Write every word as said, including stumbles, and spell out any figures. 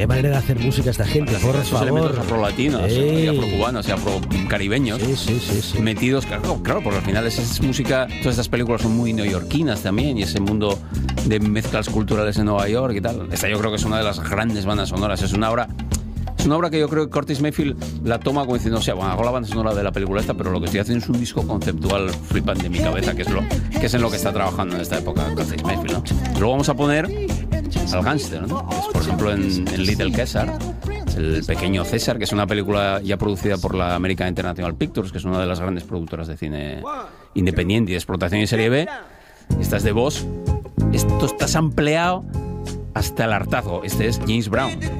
qué manera de hacer música esta gente, por esos favor. elementos afrolatinos, Ey. y afrocubanos y afrocaribeños, Sí, sí, sí, sí. metidos, claro, claro, porque al final es, es música, todas estas películas son muy neoyorquinas también, y ese mundo de mezclas culturales en Nueva York y tal. Esta yo creo que es una de las grandes bandas sonoras, es una obra... Es una obra que yo creo que Curtis Mayfield la toma como diciendo, o sea, bueno, hago la banda sonora de la película esta, pero lo que estoy haciendo es un disco conceptual flipante de mi cabeza, que es, lo, que es en lo que está trabajando en esta época Curtis Mayfield, ¿no? Luego vamos a poner al gángster, ¿no? Es, por ejemplo, en, en Little César, el pequeño César, que es una película ya producida por la American International Pictures, que es una de las grandes productoras de cine independiente y de explotación en serie B. Esta es de Boss. Esto está sampleado hasta el hartazo. Este es James Brown.